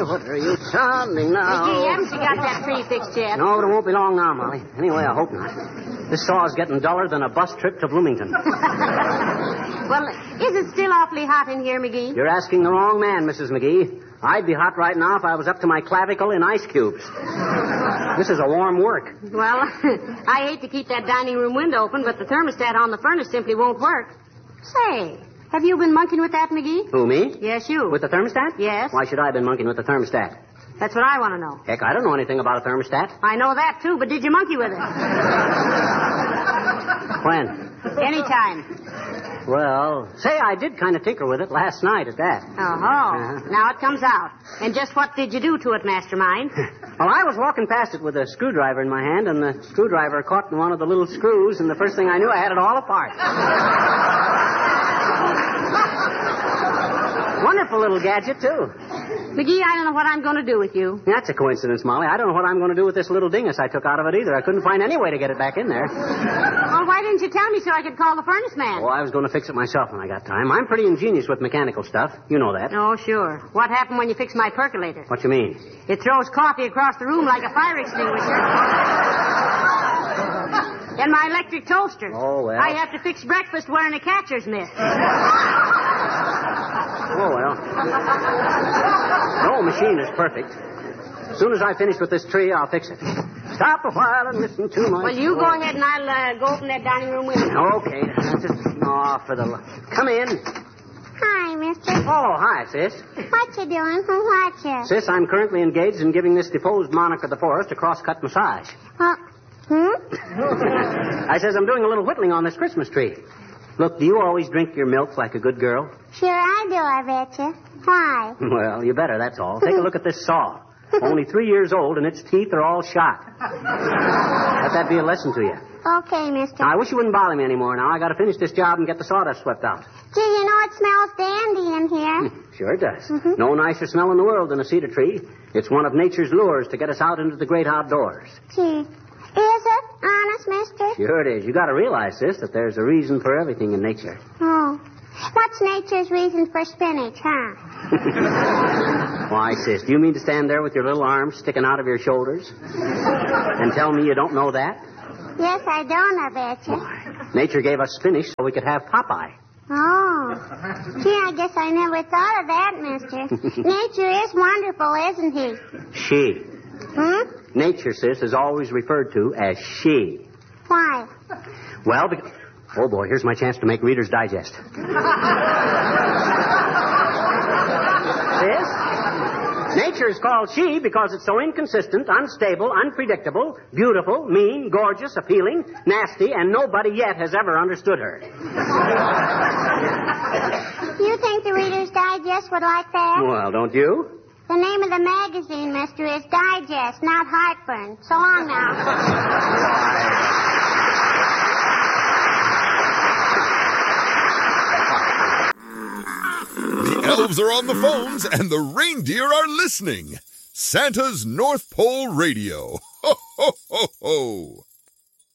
what are you sounding now? McGee, haven't you got that tree fixed yet? No, but it won't be long now, Molly. Anyway, I hope not. This saw is getting duller than a bus trip to Bloomington. Well, is it still awfully hot in here, McGee? You're asking the wrong man, Mrs. McGee. I'd be hot right now if I was up to my clavicle in ice cubes. This is a warm work. Well, I hate to keep that dining room window open, but the thermostat on the furnace simply won't work. Say, have you been monkeying with that, McGee? Who, me? Yes, you. With the thermostat? Yes. Why should I have been monkeying with the thermostat? That's what I want to know. Heck, I don't know anything about a thermostat. I know that, too, but did you monkey with it? When? Anytime. Well, say I did kind of tinker with it last night at that. Oh, Now it comes out. And just what did you do to it, Mastermind? Well, I was walking past it with a screwdriver in my hand, and the screwdriver caught in one of the little screws, and the first thing I knew, I had it all apart. Wonderful little gadget, too. McGee, I don't know what I'm going to do with you. That's a coincidence, Molly. I don't know what I'm going to do with this little dingus I took out of it either. I couldn't find any way to get it back in there. Well, why didn't you tell me so I could call the furnace man? Oh, I was going to fix it myself when I got time. I'm pretty ingenious with mechanical stuff. You know that. Oh, sure. What happened when you fixed my percolator? What you mean? It throws coffee across the room like a fire extinguisher. And my electric toaster. Oh, well. I have to fix breakfast wearing a catcher's mitt. Oh, well. No machine is perfect. As soon as I finish with this tree, I'll fix it. Stop a while and listen to my... Well, you go ahead and I'll go open that dining room window. Okay. Oh, for the... Come in. Hi, mister. Oh, hi, sis. What you doing? Who what you? Sis, I'm currently engaged in giving this deposed monarch of the forest a cross-cut massage. I says I'm doing a little whittling on this Christmas tree. Look, do you always drink your milk like a good girl? Sure I do, I bet you. Why? Well, you better, that's all. Take a look at this saw. Only 3 years old, and its teeth are all shot. Let that be a lesson to you. Okay, mister. Now, I wish you wouldn't bother me anymore now. I got to finish this job and get the sawdust swept out. Gee, you know it smells dandy in here. Sure it does. No nicer smell in the world than a cedar tree. It's one of nature's lures to get us out into the great outdoors. Gee, is it? Honest, mister? Sure it is. You got to realize, sis, that there's a reason for everything in nature. Oh. What's nature's reason for spinach, huh? Why, sis, do you mean to stand there with your little arms sticking out of your shoulders and tell me you don't know that? Yes, I don't, I bet you. Why, nature gave us spinach so we could have Popeye. Oh. Gee, I guess I never thought of that, mister. Nature is wonderful, isn't he? She. Nature, sis, is always referred to as she. Why? Well, because... Oh, boy, here's my chance to make Reader's Digest. Sis? Nature is called she because it's so inconsistent, unstable, unpredictable, beautiful, mean, gorgeous, appealing, nasty, and nobody yet has ever understood her. You think the Reader's Digest would like that? Well, don't you? The name of the magazine, mister, is Digest, not Heartburn. So long now. The elves are on the phones and the reindeer are listening. Santa's North Pole Radio. Ho, ho, ho, ho.